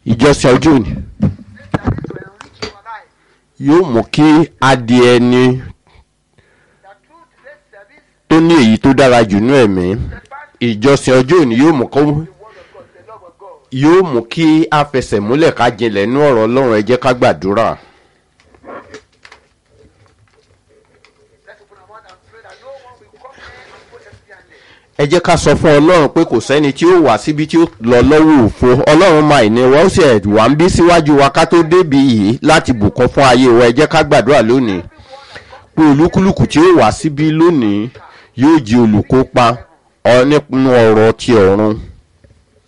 ìjọsìn ọjọ́ òní yóò mú kí adìẹ ẹni tó ní èyí tó dára jù ní ẹ̀mí. Ìjọsìn ọjọ́ òní yóò mú kí a fẹsẹ̀ múlẹ̀ ká jinlẹ̀ nínú ọ̀rọ̀ Ọlọ́run. Ẹ jẹ́ ká gbàdúrà. Ẹ jẹ́ ká sọ fún Ọlọ́run pé kò sẹ́ni tí ó wà síbi tí ó lọ lọ́wọ́ òfo. Ọlọ́run máa ní wọ́n sì wà ń bí síwájú wa ká tó débi yìí láti bùkún fún ayé wa. Ẹ jẹ́ ká gbàdúrà lónìí pé olúkúlùkù tí ó wà síbí lónìí yóò jí olùkópa nínú ọ̀rọ̀ ti ọ̀run.